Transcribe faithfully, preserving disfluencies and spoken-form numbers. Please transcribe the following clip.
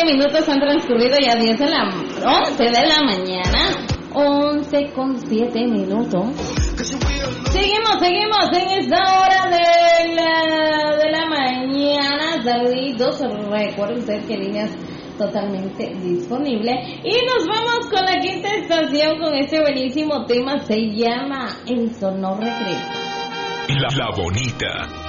minutos han transcurrido ya diez de la once de la mañana. once con siete minutos. Seguimos, seguimos en esta hora de la, de la mañana. Saluditos. Recuerden ustedes que líneas totalmente disponible. Y nos vamos con la quinta estación con este buenísimo tema. Se llama El Sonor Recreo. La, la bonita.